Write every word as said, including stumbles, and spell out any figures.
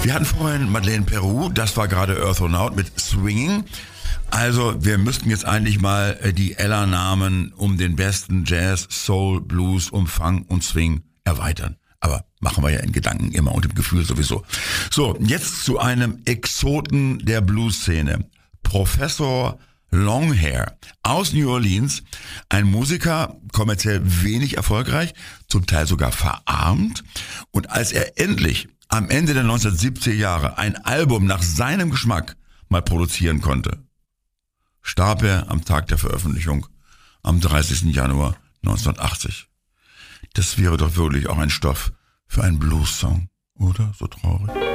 Wir hatten vorhin Madeleine Peru, das war gerade Earthonaut mit Swinging. Also wir müssten jetzt eigentlich mal die Ella-Namen um den besten Jazz, Soul, Blues, Umfang und Swing erweitern. Aber machen wir ja in Gedanken immer und im Gefühl sowieso. So, jetzt zu einem Exoten der Blues-Szene. Professor Longhair aus New Orleans, ein Musiker, kommerziell wenig erfolgreich, zum Teil sogar verarmt. Und als er endlich am Ende der neunzehnhundertsiebziger Jahre ein Album nach seinem Geschmack mal produzieren konnte, starb er am Tag der Veröffentlichung am dreißigsten Januar neunzehnhundertachtzig. Das wäre doch wirklich auch ein Stoff für einen Blues-Song, oder? So traurig.